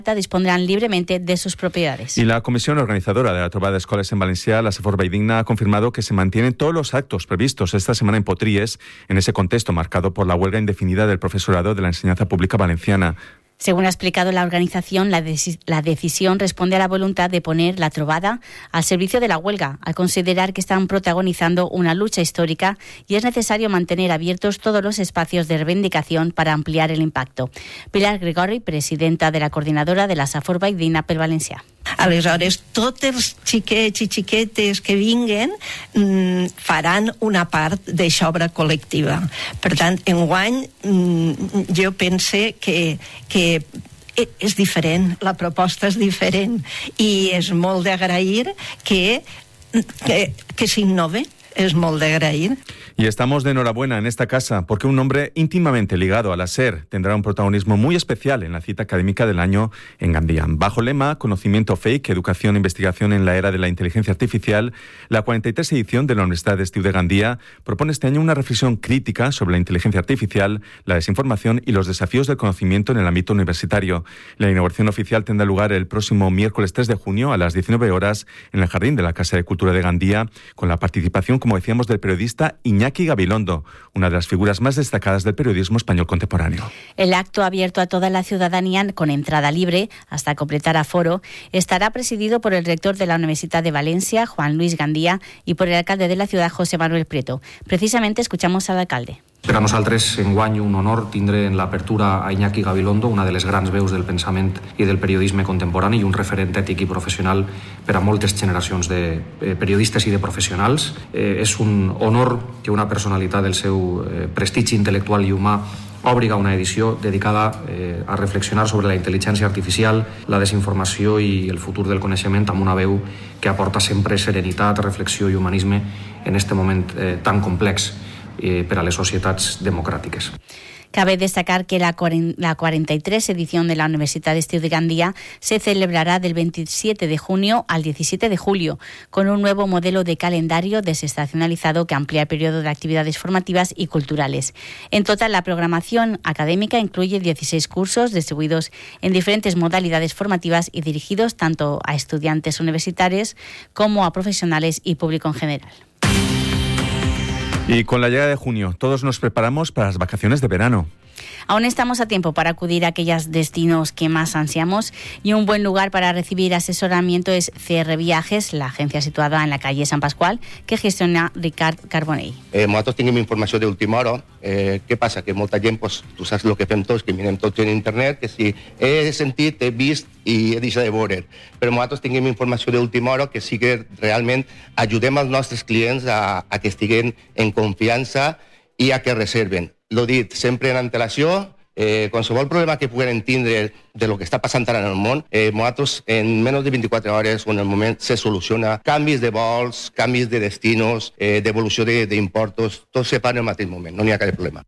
dispondrán libremente de sus propiedades. Y la comisión organizadora de la trobada d'escoles en Valencià, la Safor Valldigna, ha confirmado que se mantienen todos los actos previstos esta semana en Potries, en ese contexto marcado por la huelga indefinida del profesorado de la enseñanza pública valenciana. Según ha explicado la organización, la decisión responde a la voluntad de poner la trobada al servicio de la huelga, al considerar que están protagonizando una lucha histórica y es necesario mantener abiertos todos los espacios de reivindicación para ampliar el impacto. Pilar Gregori, presidenta de la coordinadora de la Safor Valldigna pel Valencià. Aleshores, tots els xiquets i xiquetes que vinguen faran una part d'aquesta obra col·lectiva. Per tant, enguany jo pense que és diferent, la proposta és diferent i és molt d'agrair que s'innove, és molt d'agrair. Y estamos de enhorabuena en esta casa porque un nombre íntimamente ligado a la SER tendrá un protagonismo muy especial en la cita académica del año en Gandía. Bajo el lema Conocimiento Fake, Educación e Investigación en la Era de la Inteligencia Artificial, la 43 edición de la Universidad d'Estiu de Gandía propone este año una reflexión crítica sobre la inteligencia artificial, la desinformación y los desafíos del conocimiento en el ámbito universitario. La inauguración oficial tendrá lugar el próximo miércoles 3 de junio a las 19 horas en el jardín de la Casa de Cultura de Gandía, con la participación, como decíamos, del periodista Iñaki Gabilondo, una de las figuras más destacadas del periodismo español contemporáneo. El acto, abierto a toda la ciudadanía con entrada libre hasta completar aforo, estará presidido por el rector de la Universidad de Valencia, Juan Luis Gandía, y por el alcalde de la ciudad, José Manuel Prieto. Precisamente escuchamos al alcalde. Per a nosaltres, enguany, un honor tindre en l'apertura a Iñaki Gabilondo, una de les grans veus del pensament i del periodisme contemporani i un referent ètic i professional per a moltes generacions de periodistes i de professionals. És un honor que una personalitat del seu prestigi intel·lectual i humà obriga una edició dedicada a reflexionar sobre la intel·ligència artificial, la desinformació i el futur del coneixement amb una veu que aporta sempre serenitat, reflexió i humanisme en este moment tan complex per a les societats democràtiques. Cabe destacar que la 43 edición de la Universidad d'Estiu de Gandía se celebrará del 27 de junio al 17 de julio, con un nuevo modelo de calendario desestacionalizado que amplía el periodo de actividades formativas y culturales. En total, la programación académica incluye 16 cursos distribuidos en diferentes modalidades formativas y dirigidos tanto a estudiantes universitarios como a profesionales y público en general. Y con la llegada de junio, todos nos preparamos para las vacaciones de verano. Aún estamos a tiempo para acudir a aquellos destinos que más ansiamos y un buen lugar para recibir asesoramiento es CR Viajes, la agencia situada en la calle San Pasqual, que gestiona Ricard Carbonell. Nosaltres tenim informació d'última hora. Què passa? Que molta gent, tu saps el que fem tots, que mirem tots en internet, que si he sentit, he vist i he deixat de veure. Però nosaltres tenim informació d'última hora que sí que realment ajudem els nostres clients a que estiguen en confiança i a que reserven. Lo dit, sempre en antelació, qualsevol problema que puguem tindre de lo que està passant ara en el món, nosaltres en menys de 24 hores o en el moment se soluciona. Canvis de vols, canvis de destinos, devolució d'importos, tot se fa en el mateix moment, no n'hi ha cap problema.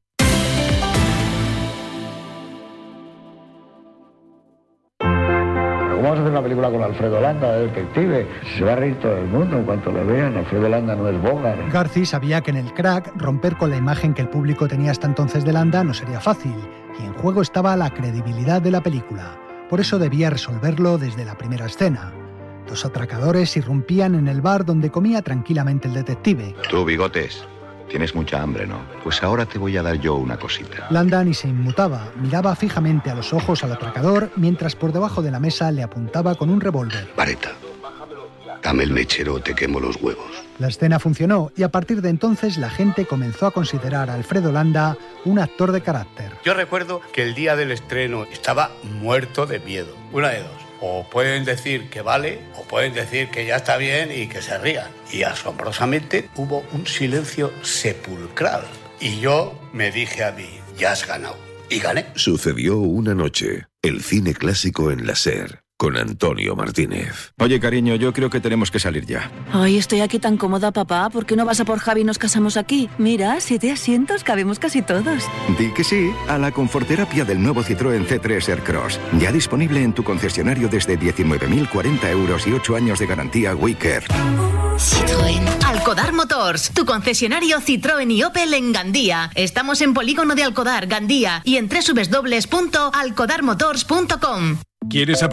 Vamos a hacer una película con Alfredo Landa, de detective. Se va a reír todo el mundo en cuanto lo vean. Alfredo Landa no es Bogart. Garci sabía que en el Crack romper con la imagen que el público tenía hasta entonces de Landa no sería fácil, y en juego estaba la credibilidad de la película. Por eso debía resolverlo desde la primera escena. Dos atracadores irrumpían en el bar donde comía tranquilamente el detective. Tú, Bigotes, tienes mucha hambre, ¿no? Pues ahora te voy a dar yo una cosita. Landa ni se inmutaba, miraba fijamente a los ojos al atracador, mientras por debajo de la mesa le apuntaba con un revólver. Vareta, dame el mechero o te quemo los huevos. La escena funcionó y a partir de entonces la gente comenzó a considerar a Alfredo Landa un actor de carácter. Yo recuerdo que el día del estreno estaba muerto de miedo. Una de dos. O pueden decir que vale, o pueden decir que ya está bien y que se rían. Y asombrosamente hubo un silencio sepulcral. Y yo me dije a mí, ya has ganado. Y gané. Sucedió una noche. El cine clásico en la SER. Con Antonio Martínez. Oye, cariño, yo creo que tenemos que salir ya. Ay, estoy aquí tan cómoda, papá. ¿Por qué no vas a por Javi y nos casamos aquí? Mira, 7 asientos, cabemos casi todos. Di que sí a la conforterapia del nuevo Citroën C3 Aircross. Ya disponible en tu concesionario desde 19.040 euros y 8 años de garantía WeCare. Citroën. Alcodar Motors, tu concesionario Citroën y Opel en Gandía. Estamos en Polígono de Alcodar, Gandía, y en www.alcodarmotors.com. ¿Quieres